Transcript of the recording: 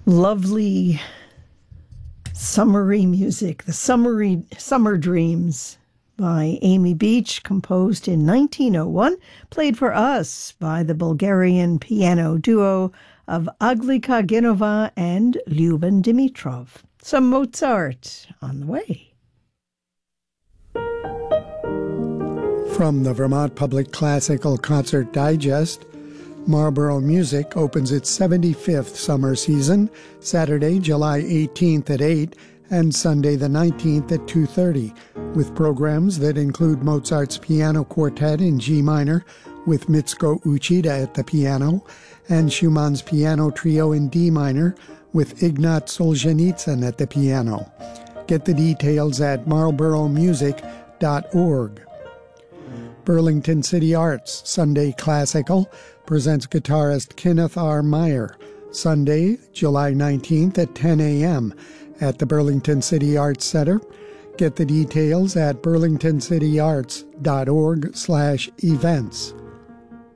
Lovely summery music, the Summer Dreams by Amy Beach, composed in 1901, played for us by the Bulgarian piano duo of Aglika Ginova and Lyuben Dimitrov. Some Mozart on the way. From the Vermont Public Classical Concert Digest, Marlborough Music opens its 75th summer season, Saturday, July 18th at 8 and Sunday the 19th at 2:30, with programs that include Mozart's Piano Quartet in G minor with Mitsuko Uchida at the piano, and Schumann's Piano Trio in D minor with Ignat Solzhenitsyn at the piano. Get the details at marlboroughmusic.org. Burlington City Arts Sunday Classical presents guitarist Kenneth R. Meyer, Sunday, July 19th at 10 a.m. at the Burlington City Arts Center. Get the details at burlingtoncityarts.org/events.